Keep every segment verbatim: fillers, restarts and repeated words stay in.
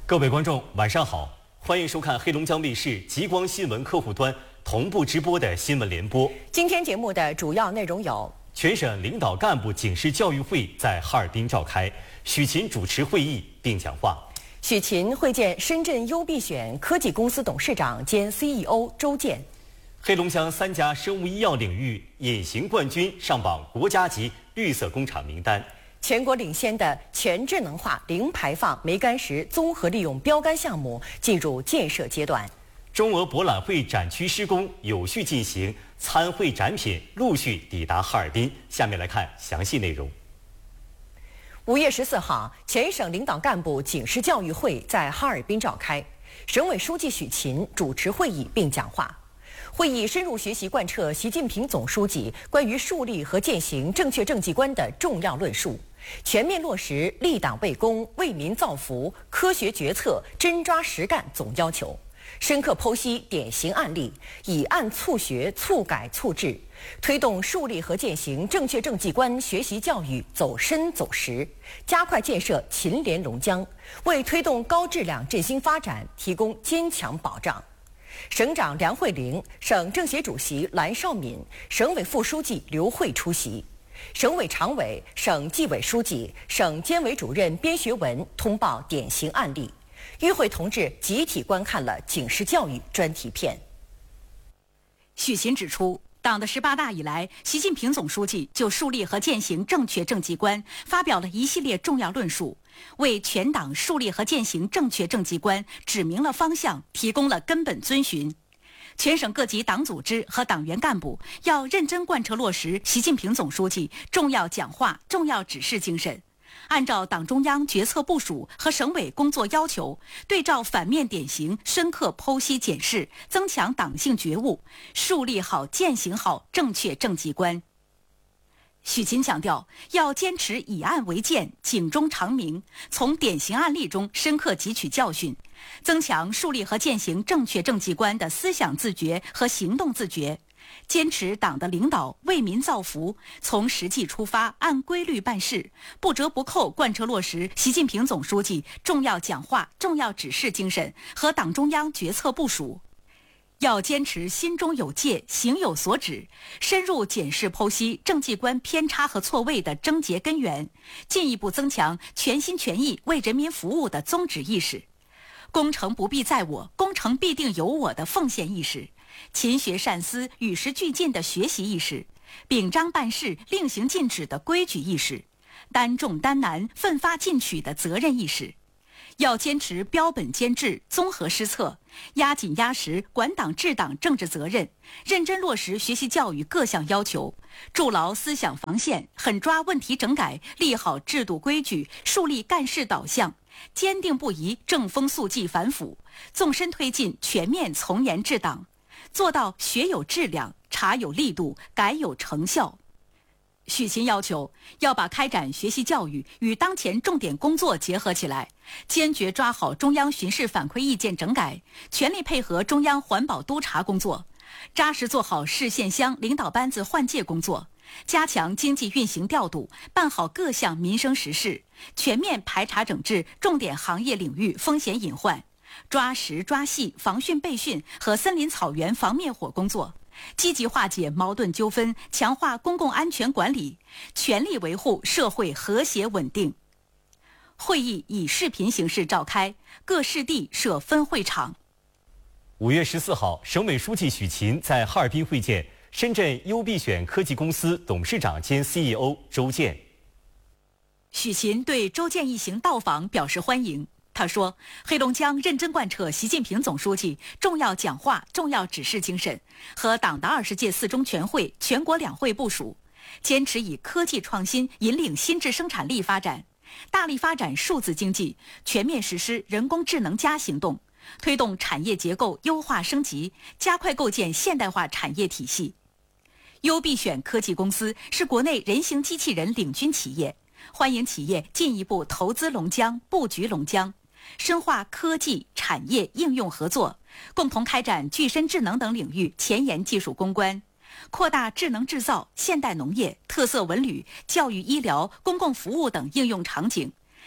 各位观众，晚上好，欢迎收看黑龙江卫视极光新闻客户端同步直播的新闻联播。 今天节目的主要内容有： 全省领导干部警示教育会在哈尔滨召开，许勤主持会议并讲话。 许勤会见深圳优必选科技公司董事长兼 C E O 周健。 黑龙江三家生物医药领域隐形冠军上榜国家级绿色工厂名单。 全国领先的全智能化零排放煤矸石综合利用标杆项目进入建设阶段。 中俄博览会展区施工有序进行，参会展品陆续抵达哈尔滨。下面来看详细内容。 五月十四号，全省领导干部警示教育会在哈尔滨召开，省委书记许勤主持会议并讲话。会议深入学习贯彻习近平总书记关于树立和践行正确政绩观的重要论述，全面落实立党为公、为民造福、科学决策、真抓实干总要求，深刻剖析典型案例，以案促学、促改促治，推动树立和践行正确政绩观学习教育走深走实，加快建设秦联龙江，为推动高质量振兴发展提供坚强保障。省长梁慧玲、省政协主席蓝绍敏、省委副书记刘慧出席。省委常委、省纪委书记、省监委主任边学文通报典型案例。与会同志集体观看了警示教育专题片。 许勤指出，党的十八大以来，习近平总书记就树立和践行正确政绩观发表了一系列重要论述，为全党树立和践行正确政绩观指明了方向，提供了根本遵循。全省各级党组织和党员干部要认真贯彻落实习近平总书记重要讲话、重要指示精神，按照党中央决策部署和省委工作要求，对照反面典型，深刻剖析检视，增强党性觉悟，树立好、践行好正确政绩观。许勤强调，要坚持以案为鉴，警钟长鸣，从典型案例中深刻汲取教训，增强树立和践行正确政绩观的思想自觉和行动自觉，坚持党的领导为民造福，从实际出发，按规律办事，不折不扣贯彻落实习近平总书记重要讲话、重要指示精神和党中央决策部署。要坚持心中有戒、行有所指，深入检视剖析政绩观偏差和错位的症结根源，进一步增强全心全意为人民服务的宗旨意识，功成不必在我，功成必定有我的奉献意识，勤学善思、与时俱进的学习意识，秉章办事、令行禁止的规矩意识，担重担难、奋发进取的责任意识。要坚持标本兼治、综合施策，压紧压实管党治党政治责任，认真落实学习教育各项要求，筑牢思想防线，狠抓问题整改，立好制度规矩，树立干事导向，坚定不移正风肃纪反腐，纵深推进全面从严治党，做到学有质量、查有力度、改有成效。许勤要求要把开展学习教育与当前重点工作结合起来，坚决抓好中央巡视反馈意见整改，全力配合中央环保督查工作，扎实做好市县乡领导班子换届工作，加强经济运行调度，办好各项民生实事，全面排查整治重点行业领域风险隐患，抓实抓细防汛备汛和森林草原防灭火工作，积极化解矛盾纠纷，强化公共安全管理，全力维护社会和谐稳定。会议以视频形式召开，各市地设分会场。 五月十四号，省委书记许勤在哈尔滨会见深圳优必选科技公司董事长兼 C E O 周健。 许勤对周健一行到访表示欢迎。他说，黑龙江认真贯彻习近平总书记重要讲话、重要指示精神和党的二十届四中全会、全国两会部署，坚持以科技创新引领新质生产力发展，大力发展数字经济，全面实施人工智能加行动，推动产业结构优化升级，加快构建现代化产业体系。优必选科技公司是国内人形机器人领军企业，欢迎企业进一步投资龙江、布局龙江，深化科技、产业应用合作，共同开展具身智能等领域前沿技术攻关，扩大智能制造、现代农业、特色文旅、教育医疗、公共服务等应用场景，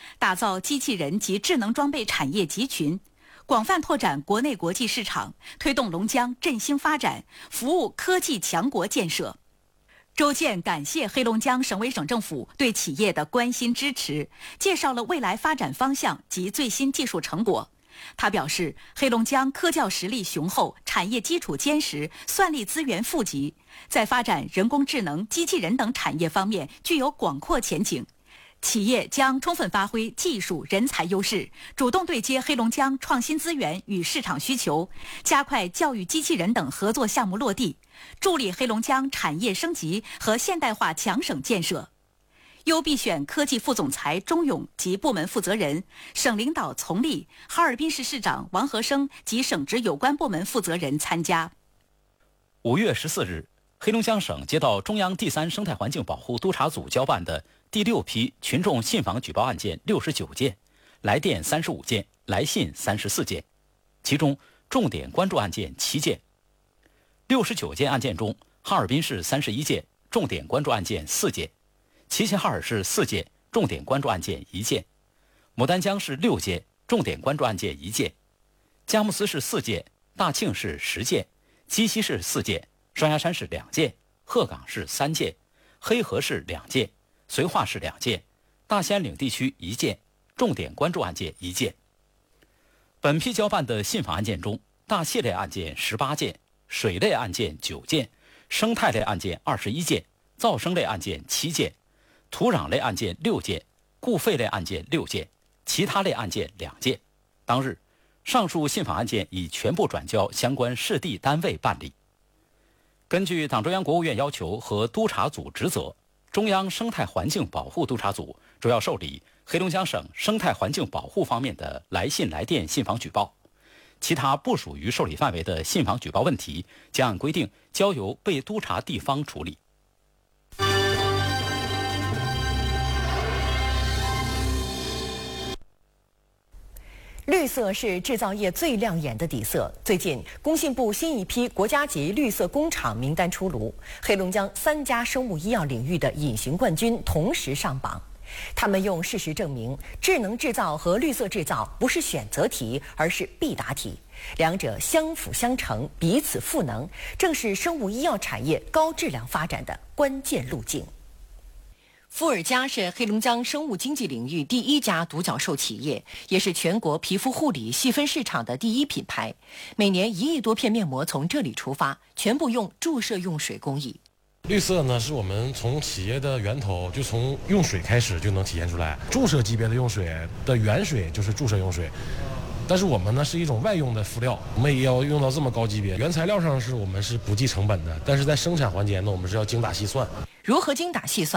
打造机器人及智能装备产业集群，广泛拓展国内国际市场，推动龙江振兴发展，服务科技强国建设。周建感谢黑龙江省委省政府对企业的关心支持，介绍了未来发展方向及最新技术成果。他表示，黑龙江科教实力雄厚，产业基础坚实，算力资源富集，在发展人工智能、机器人等产业方面具有广阔前景。企业将充分发挥技术人才优势，主动对接黑龙江创新资源与市场需求，加快教育机器人等合作项目落地，助力黑龙江产业升级和现代化强省建设。优必选科技副总裁钟勇及部门负责人、省领导丛立、哈尔滨市市长王和生及省直有关部门负责人参加。 五月十四日，黑龙江省接到中央第三生态环境保护督察组交办的第六批群众信访举报案件六十九件，来电三十五件，来信三十四件，其中重点关注案件七件。六十九件案件中，哈尔滨市三十一件，重点关注案件四件；齐齐哈尔市四件，重点关注案件一件；牡丹江市六件，重点关注案件一件；佳木斯市四件，大庆市十件，鸡西市四件，双鸭山市两件，鹤岗市三件，黑河市两件，绥化市两件，大兴安岭地区一件，重点关注案件一件。本批交办的信访案件中，大气类案件十八件，水类案件九件，生态类案件二十一件，噪声类案件七件，土壤类案件六件，固废类案件六件，其他类案件两件。当日，上述信访案件已全部转交相关市地单位办理。根据党中央国务院要求和督察组职责，中央生态环境保护督察组主要受理黑龙江省生态环境保护方面的来信来电信访举报，其他不属于受理范围的信访举报问题将按规定交由被督察地方处理。 绿色是制造业最亮眼的底色。最近，工信部新一批国家级绿色工厂名单出炉，黑龙江三家生物医药领域的隐形冠军同时上榜。他们用事实证明，智能制造和绿色制造不是选择题，而是必答题，两者相辅相成，彼此赋能，正是生物医药产业高质量发展的关键路径。富尔佳是黑龙江生物经济领域第一家独角兽企业，也是全国皮肤护理细分市场的第一品牌。每年一亿多片面膜从这里出发，全部用注射用水工艺。 绿色呢，是我们从企业的源头，就从用水开始就能体现出来。注射级别的用水的原水就是注射用水，但是我们呢是一种外用的敷料，我们也要用到这么高级别。原材料上是我们是不计成本的，但是在生产环节呢，我们是要精打细算。 如何精打细算？